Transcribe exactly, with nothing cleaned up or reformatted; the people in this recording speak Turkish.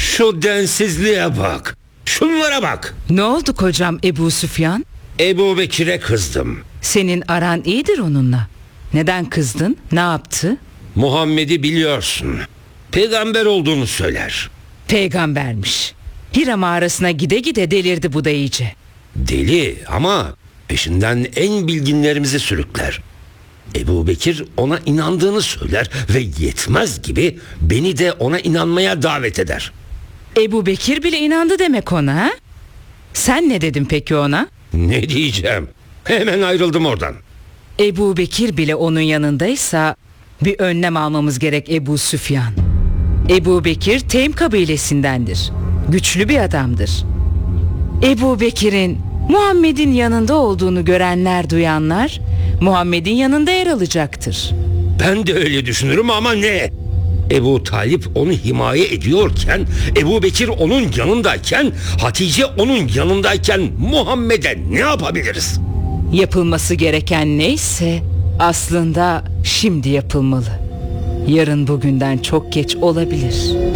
Şu densizliğe bak. Şunlara bak. Ne oldu kocam Ebu Süfyan? Ebu Bekir'e kızdım. Senin aran iyidir onunla. Neden kızdın? Ne yaptı? Muhammed'i biliyorsun. Peygamber olduğunu söyler. Peygambermiş. Hira mağarasına gide gide delirdi bu da iyice. Deli ama peşinden en bilginlerimizi sürükler. Ebu Bekir ona inandığını söyler ve yetmez gibi beni de ona inanmaya davet eder. Ebu Bekir bile inandı demek ona, ha? Sen ne dedin peki ona? Ne diyeceğim? Hemen ayrıldım oradan. Ebu Bekir bile onun yanındaysa bir önlem almamız gerek Ebu Süfyan. Ebu Bekir Teym kabilesindendir. Güçlü bir adamdır. Ebu Bekir'in Muhammed'in yanında olduğunu görenler, duyanlar Muhammed'in yanında yer alacaktır. Ben de öyle düşünürüm ama ne? Ebu Talip onu himaye ediyorken, Ebu Bekir onun yanındayken, Hatice onun yanındayken Muhammed'e ne yapabiliriz? Yapılması gereken neyse aslında şimdi yapılmalı. Yarın bugünden çok geç olabilir.